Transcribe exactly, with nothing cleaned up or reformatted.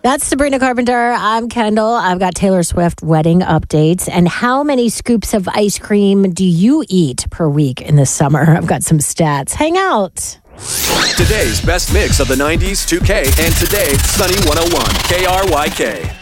That's Sabrina Carpenter. I'm Kendall. I've got Taylor Swift wedding updates. And how many scoops of ice cream do you eat per week in the summer? I've got some stats. Hang out. Today's best mix of the nineties, two K, and today, Sunny one oh one, K R Y K.